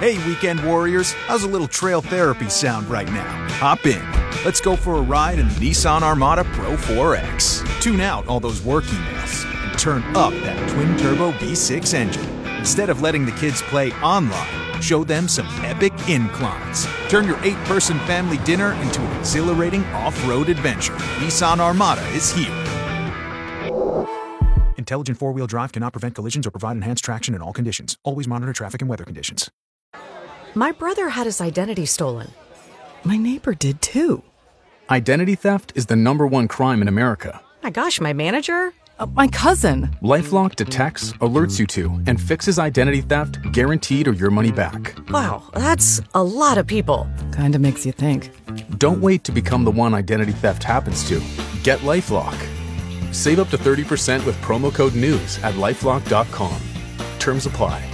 Hey, weekend warriors, how's a little trail therapy sound right now? Hop in. Let's go for a ride in the Nissan Armada Pro 4X. Tune out all those work emails and turn up that twin-turbo V6 engine. Instead of letting the kids play online, show them some epic inclines. Turn your 8-person family dinner into an exhilarating off-road adventure. Nissan Armada is here. Intelligent four-wheel drive cannot prevent collisions or provide enhanced traction in all conditions. Always monitor traffic and weather conditions. My brother had his identity stolen. My neighbor did too. Identity theft is the #1 crime in America. My gosh, my manager? My cousin. LifeLock detects, alerts you to, and fixes identity theft guaranteed or your money back. Wow, that's a lot of people. Kinda makes you think. Don't wait to become the one identity theft happens to. Get LifeLock. Save up to 30% with promo code NEWS at LifeLock.com. Terms apply.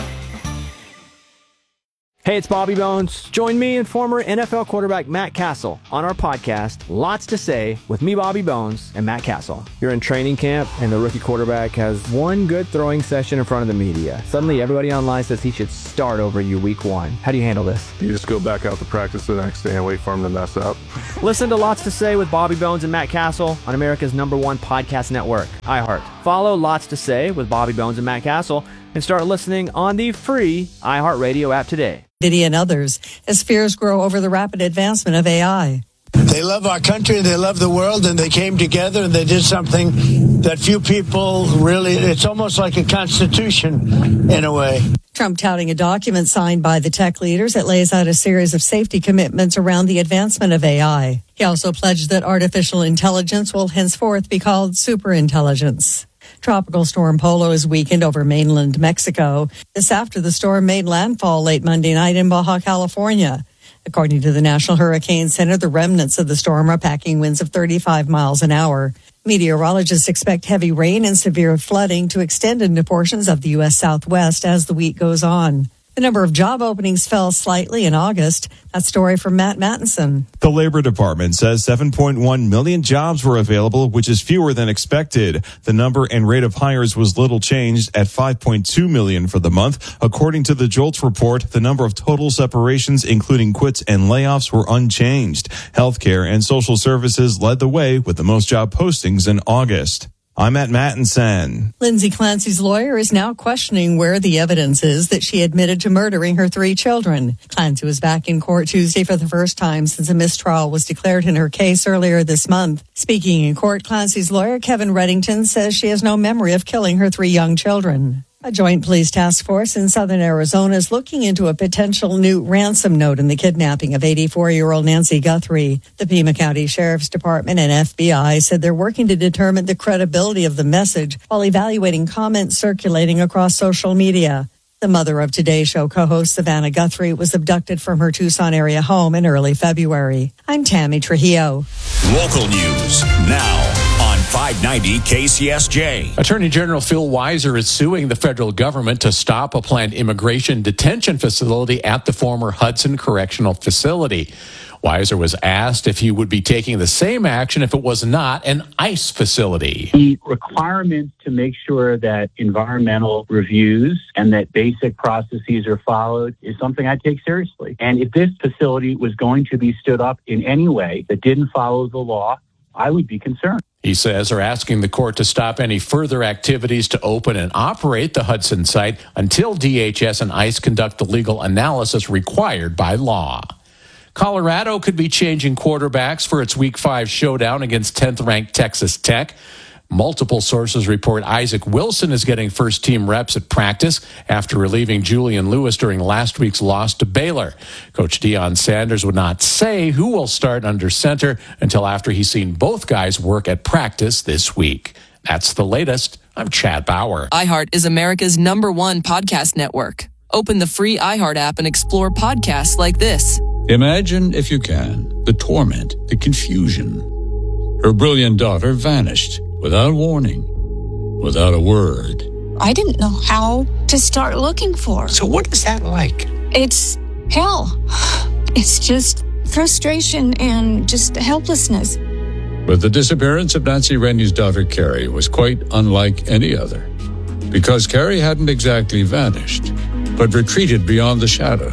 Hey, it's Bobby Bones. Join me and former NFL quarterback Matt Castle on our podcast, Lots to Say, with me, Bobby Bones, and Matt Castle. You're in training camp, and the rookie quarterback has one good throwing session in front of the media. Suddenly, everybody online says he should start over you week 1. How do you handle this? You just go back out to practice the next day and wait for him to mess up. Listen to Lots to Say with Bobby Bones and Matt Castle on America's #1 podcast network, iHeart. Follow Lots to Say with Bobby Bones and Matt Castle and start listening on the free iHeartRadio app today. And others as fears grow over the rapid advancement of AI. They love our country, they love the world, and they came together and they did something that few people really, it's almost like a constitution in a way. Trump touting a document signed by the tech leaders that lays out a series of safety commitments around the advancement of AI. He also pledged that artificial intelligence will henceforth be called superintelligence. Tropical storm Polo is weakened over mainland Mexico. This after the storm made landfall late Monday night in Baja California. According to the National Hurricane Center, the remnants of the storm are packing winds of 35 miles an hour. Meteorologists expect heavy rain and severe flooding to extend into portions of the U.S. Southwest as the week goes on. The number of job openings fell slightly in August. That story from Matt Mattinson. The Labor Department says 7.1 million jobs were available, which is fewer than expected. The number and rate of hires was little changed at 5.2 million for the month. According to the JOLTS report, the number of total separations, including quits and layoffs, were unchanged. Healthcare and social services led the way with the most job postings in August. I'm Matt Mattinson. Lindsay Clancy's lawyer is now questioning where the evidence is that she admitted to murdering her 3 children. Clancy was back in court Tuesday for the first time since a mistrial was declared in her case earlier this month. Speaking in court, Clancy's lawyer, Kevin Reddington, says she has no memory of killing her 3 young children. A joint police task force in southern Arizona is looking into a potential new ransom note in the kidnapping of 84-year-old Nancy Guthrie. The Pima County Sheriff's Department and FBI said they're working to determine the credibility of the message while evaluating comments circulating across social media. The mother of Today Show co-host Savannah Guthrie was abducted from her Tucson area home in early February. I'm Tammy Trujillo. Local news now on 590 KCSJ. Attorney General Phil Weiser is suing the federal government to stop a planned immigration detention facility at the former Hudson Correctional Facility. Weiser was asked if he would be taking the same action if it was not an ICE facility. The requirement to make sure that environmental reviews and that basic processes are followed is something I take seriously. And if this facility was going to be stood up in any way that didn't follow the law, I would be concerned. He says they're asking the court to stop any further activities to open and operate the Hudson site until DHS and ICE conduct the legal analysis required by law. Colorado could be changing quarterbacks for its Week 5 showdown against 10th-ranked Texas Tech. Multiple sources report Isaac Wilson is getting first-team reps at practice after relieving Julian Lewis during last week's loss to Baylor. Coach Deion Sanders would not say who will start under center until after he's seen both guys work at practice this week. That's the latest. I'm Chad Bauer. iHeart is America's #1 podcast network. Open the free iHeart app and explore podcasts like this. Imagine, if you can, the torment, the confusion. Her brilliant daughter vanished without warning, without a word. I didn't know how to start looking for her. So what is that like? It's hell. It's just frustration and just helplessness. But the disappearance of Nancy Rennie's daughter, Carrie, was quite unlike any other. Because Carrie hadn't exactly vanished, but retreated beyond the shadows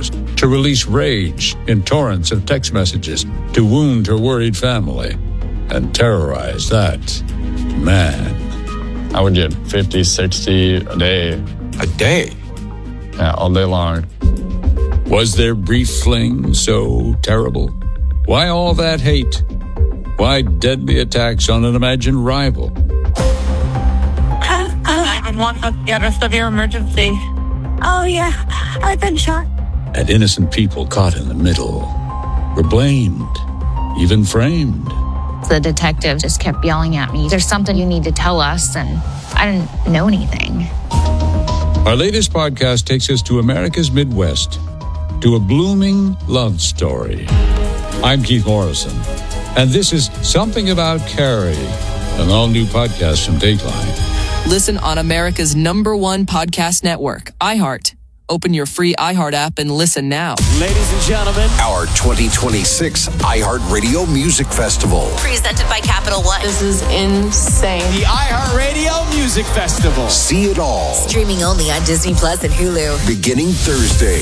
to release rage in torrents of text messages, to wound her worried family, and terrorize that man. I would get 50, 60 a day. A day? Yeah, all day long. Was their brief fling so terrible? Why all that hate? Why deadly attacks on an imagined rival? 911, a severe emergency. Oh, yeah, I've been shot. And innocent people caught in the middle were blamed, even framed. The detective just kept yelling at me, "There's something you need to tell us," and I didn't know anything. Our latest podcast takes us to America's Midwest, to a blooming love story. I'm Keith Morrison, and this is Something About Carrie, an all-new podcast from Dateline. Listen on America's #1 podcast network, iHeart. Open your free iHeart app and listen now. Ladies and gentlemen, our 2026 iHeartRadio Music Festival. Presented by Capital One. This is insane. The iHeartRadio Music Festival. See it all. Streaming only on Disney Plus and Hulu. Beginning Thursday.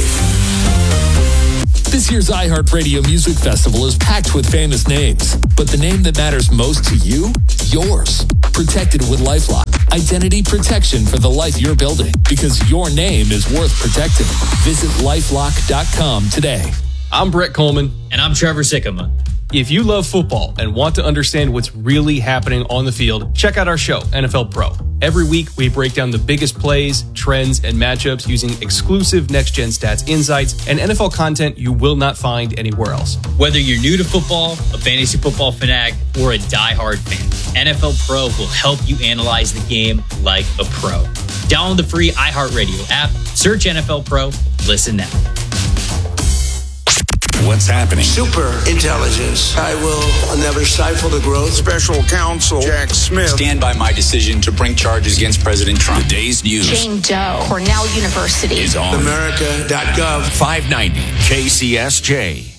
This year's iHeartRadio Music Festival is packed with famous names, but the name that matters most to you? Yours. Protected with LifeLock. Identity protection for the life you're building, because your name is worth protecting. Visit LifeLock.com today. I'm Brett Coleman. And I'm Trevor Sikkema. If you love football and want to understand what's really happening on the field, check out our show, NFL Pro. Every week, we break down the biggest plays, trends, and matchups using exclusive next-gen stats insights and NFL content you will not find anywhere else. Whether you're new to football, a fantasy football fanatic, or a diehard fan, NFL Pro will help you analyze the game like a pro. Download the free iHeartRadio app, search NFL Pro, listen now. What's happening? Super intelligence. I will never stifle the growth. Special counsel Jack Smith. Stand by my decision to bring charges against President Trump. The day's news. Jane Doe, Cornell University. Is on America.gov. 590 KCSJ.